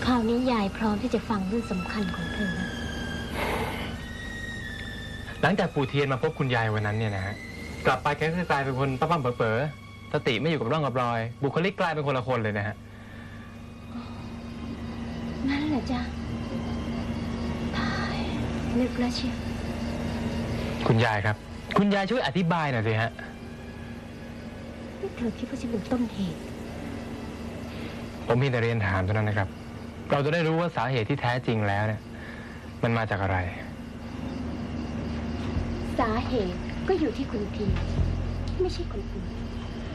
คราวนี้ยายพร้อมที่จะฟังเรื่องสำคัญของเธอนะหลังจากปู่เทียนมาพบคุณยายวันนั้นเนี่ยนะฮะกลับไปแกก็กลายเป็นคนปั้มๆเป๋อๆสติไม่อยู่กับร่องกับรอยบุคลิกกลายเป็นคนละคนเลยนะฮะนั่นแหละจ้ะตายนึกแล้วเชียวคุณยายครับคุณยายช่วยอธิบายหน่อยสิฮะเธอคิดว่าฉันเป็นต้นเหตุผมมีแต่เรียนถามเท่านั้นนะครับเราจะได้รู้ว่าสาเหตุที่แท้จริงแล้วเนี่ยมันมาจากอะไรสาเหตุก็อยู่ที่คุณพีไม่ใช่คนอื่น